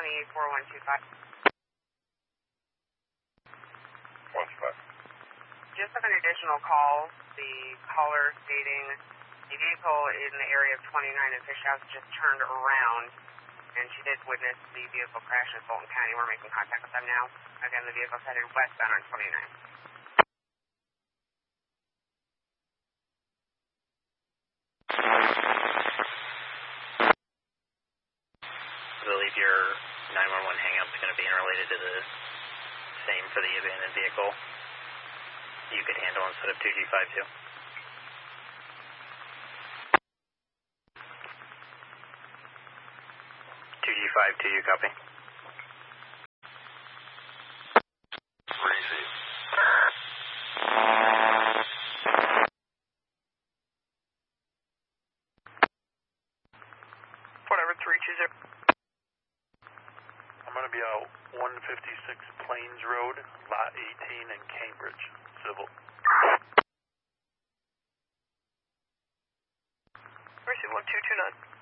284125. 125. Just an additional call. The caller stating the vehicle in the area of 29 and Fish House just turned around, and she did witness the vehicle crash in Fulton County. We're making contact with them now. Again, the vehicle's headed westbound on 29. I believe your 911 hangout is going to be related to the same for the abandoned vehicle. You could handle instead of 2G52. 2G52, you copy? Receive. Whatever, 320. I'm going to be out 156 Plains Road, Lot 18 in Cambridge, Civil. Receive 1229.